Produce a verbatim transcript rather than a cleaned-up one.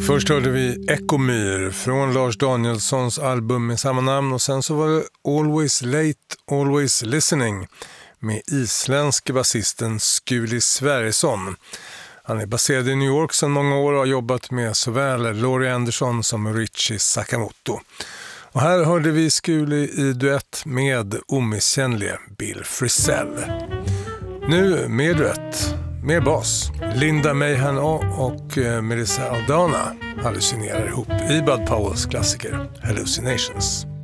Först hörde vi Ekomyr från Lars Danielssons album med samma namn, och sen så var det Always Late, Always Listening med isländske basisten Skuli Sverrisson. Han är baserad i New York sedan många år och har jobbat med såväl Laurie Anderson som Richie Sakamoto. Och här hörde vi Skuli i duett med omisskännlige Bill Frisell. Nu mer duett, mer bas. Linda Mayhan och Melissa Aldana hallucinerar ihop i Bud Powells klassiker Hallucinations.